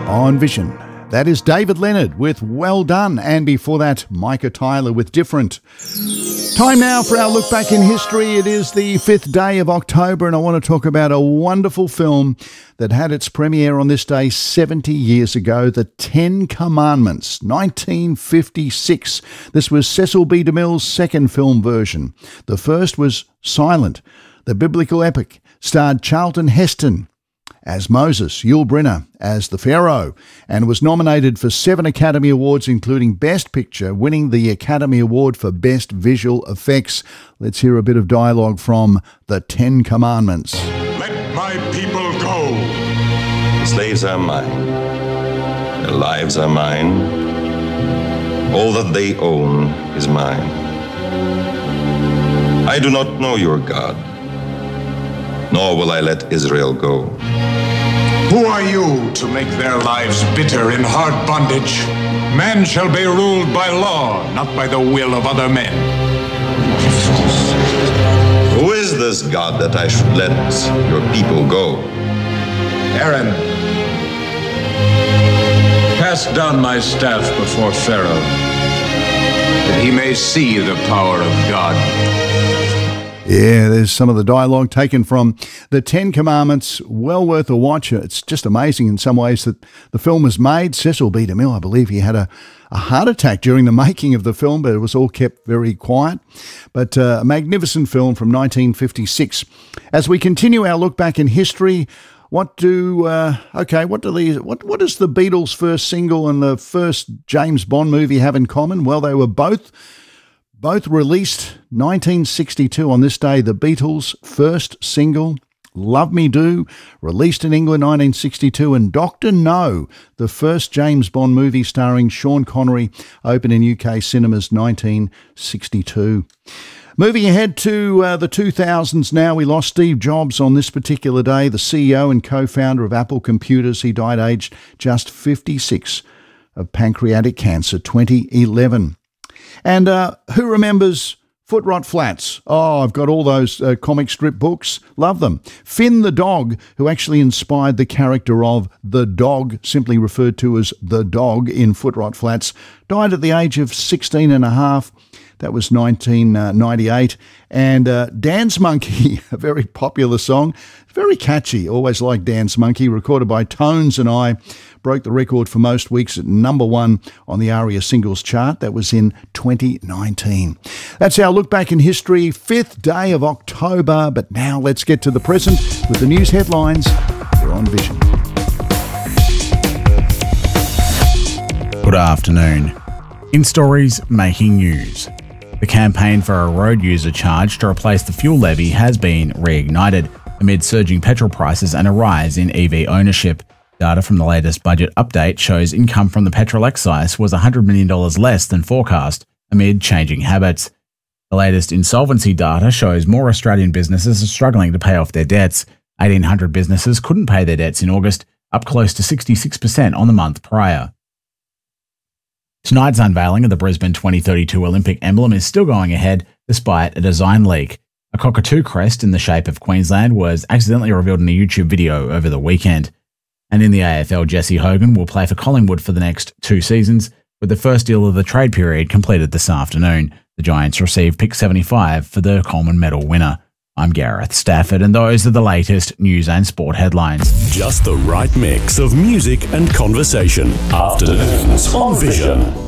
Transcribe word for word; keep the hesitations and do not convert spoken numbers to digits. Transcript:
on Vision. That is David Leonard with Well Done, and before that, Micah Tyler with Different. Time now for our look back in history. It is the fifth day of October, and I want to talk about a wonderful film that had its premiere on this day seventy years ago, The Ten Commandments, nineteen fifty-six. This was Cecil B. DeMille's second film version. The first was Silent. The biblical epic starred Charlton Heston as Moses, Yul Brynner as the Pharaoh, and was nominated for seven Academy Awards, including Best Picture, winning the Academy Award for Best Visual Effects. Let's hear a bit of dialogue from The Ten Commandments. Let my people go. The slaves are mine. Their lives are mine. All that they own is mine. I do not know your God, nor will I let Israel go. Who are you to make their lives bitter in hard bondage? Man shall be ruled by law, not by the will of other men. Who is this God that I should let your people go? Aaron, cast down my staff before Pharaoh, that he may see the power of God. Yeah, there's some of the dialogue taken from The Ten Commandments. Well worth a watch. It's just amazing in some ways that the film was made. Cecil B. DeMille, I believe he had a, a heart attack during the making of the film, but it was all kept very quiet. But uh, a magnificent film from nineteen fifty-six. As we continue our look back in history, what do uh, okay? What do these? What what does the Beatles' first single and the first James Bond movie have in common? Well, they were both. Both released nineteen sixty-two on this day. The Beatles' first single, Love Me Do, released in England nineteen sixty-two, and Doctor No, the first James Bond movie starring Sean Connery, opened in U K cinemas nineteen sixty-two. Moving ahead to uh, the two thousands now, we lost Steve Jobs on this particular day, the C E O and co-founder of Apple Computers. He died aged just fifty-six of pancreatic cancer, twenty eleven. And uh, who remembers Foot Rot Flats? Oh, I've got all those uh, comic strip books. Love them. Finn the dog, who actually inspired the character of the dog, simply referred to as the dog in Foot Rot Flats, died at the age of sixteen and a half. That was nineteen ninety-eight. And uh, Dance Monkey, a very popular song, very catchy. Always liked Dance Monkey, recorded by Tones and I, broke the record for most weeks at number one on the ARIA singles chart. That was in twenty nineteen. That's our look back in history, fifth day of October. But now let's get to the present with the news headlines here on Vision. Good afternoon. In stories making news, the campaign for a road user charge to replace the fuel levy has been reignited amid surging petrol prices and a rise in E V ownership. Data from the latest budget update shows income from the petrol excise was one hundred million dollars less than forecast amid changing habits. The latest insolvency data shows more Australian businesses are struggling to pay off their debts. eighteen hundred businesses couldn't pay their debts in August, up close to sixty-six percent on the month prior. Tonight's unveiling of the Brisbane twenty thirty-two Olympic emblem is still going ahead despite a design leak. A cockatoo crest in the shape of Queensland was accidentally revealed in a YouTube video over the weekend. And in the A F L, Jesse Hogan will play for Collingwood for the next two seasons, with the first deal of the trade period completed this afternoon. The Giants receive pick seventy-five for the Coleman Medal winner. I'm Gareth Stafford, and those are the latest news and sport headlines. Just the right mix of music and conversation. Afternoons on Vision.